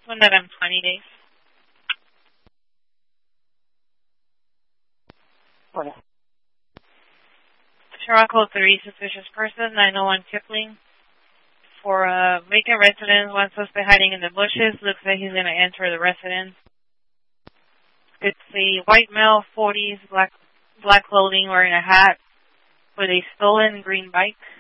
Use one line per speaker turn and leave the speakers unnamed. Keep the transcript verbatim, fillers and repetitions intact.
One that I'm twenty days.
Bueno.
Sherlock Code three, suspicious person, nine oh one Kipling. For a vacant residence, one suspect hiding in the bushes. Looks like he's going to enter the residence. It's a white male, forties, black black clothing, wearing a hat, with a stolen green bike.